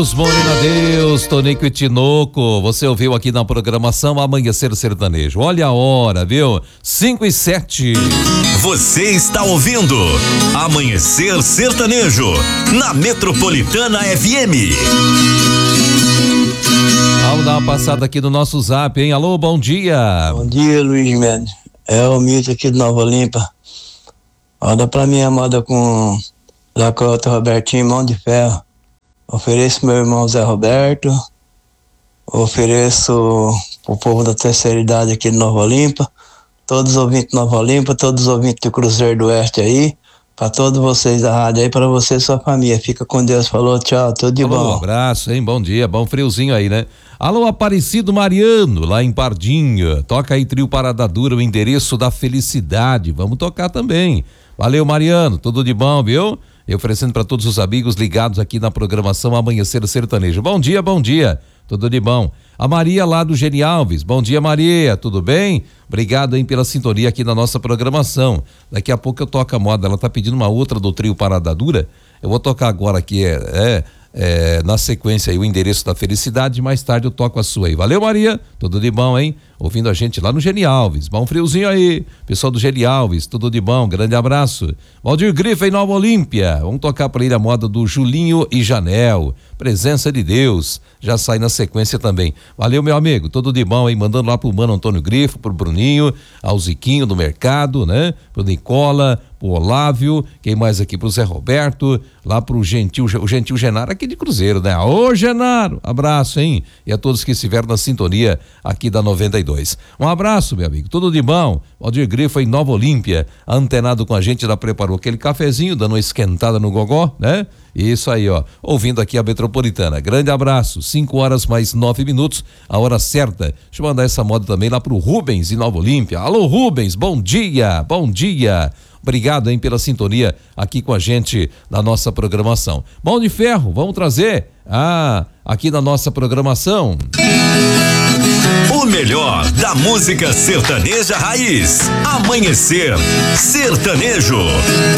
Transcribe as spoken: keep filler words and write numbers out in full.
Deus, Morena Deus, Tonico e Tinoco. Você ouviu aqui na programação Amanhecer Sertanejo. Olha a hora, viu? cinco e sete. Você está ouvindo Amanhecer Sertanejo na Metropolitana F M. Vamos dar uma passada aqui no nosso zap, hein? Alô, bom dia. Bom dia, Luiz Mendes. É o Milton aqui de Nova Olimpa. Roda pra minha moda com Lacota Robertinho, mão de ferro. Ofereço meu irmão Zé Roberto. Ofereço pro povo da terceira idade aqui de Nova Olimpa. Todos os ouvintes de Nova Olimpa, todos os ouvintes do Cruzeiro do Oeste aí. Pra todos vocês da rádio aí, pra você e sua família. Fica com Deus. Falou, tchau, tudo de Alô, bom. Um abraço, hein? Bom dia, bom friozinho aí, né? Alô, Aparecido Mariano, lá em Pardinha. Toca aí, trio Parada Dura, o endereço da felicidade. Vamos tocar também. Valeu, Mariano, tudo de bom, viu? E oferecendo para todos os amigos ligados aqui na programação Amanhecer Sertanejo. Bom dia, bom dia, tudo de bom. A Maria lá do Geni Alves. Bom dia, Maria, tudo bem? Obrigado, hein, pela sintonia aqui na nossa programação. Daqui a pouco eu toco a moda, ela tá pedindo uma outra do trio Parada Dura. Eu vou tocar agora aqui, é, é, é na sequência aí, o endereço da felicidade. Mais tarde eu toco a sua aí. Valeu, Maria, tudo de bom, hein? Ouvindo a gente lá no Geni Alves. Bom friozinho aí, pessoal do Geni Alves, tudo de bom, grande abraço. Valdir Grifa em Nova Olímpia, vamos tocar para ele a moda do Julinho e Janel. Presença de Deus, já sai na sequência também. Valeu, meu amigo, tudo de bom, hein? Mandando lá pro Mano Antônio Grifo, pro Bruninho, ao Ziquinho do Mercado, né? Pro Nicola, pro Olávio, quem mais aqui? Pro Zé Roberto, lá pro Gentil, o Gentil Genaro aqui de Cruzeiro, né? Ô, Genaro, abraço, hein? E a todos que estiveram na sintonia aqui da noventa e dois. Um abraço, meu amigo, tudo de bom. Valdir Grifo em Nova Olímpia, antenado com a gente, já preparou aquele cafezinho, dando uma esquentada no gogó, né? Isso aí, ó, ouvindo aqui a Metropolitana. Grande abraço, cinco horas mais nove minutos, a hora certa. Deixa eu mandar essa moda também lá pro Rubens em Nova Olímpia. Alô, Rubens, bom dia, bom dia. Obrigado, hein, pela sintonia aqui com a gente na nossa programação. Mão de ferro, vamos trazer, ah, aqui na nossa programação. O melhor da música sertaneja raiz. Amanhecer Sertanejo.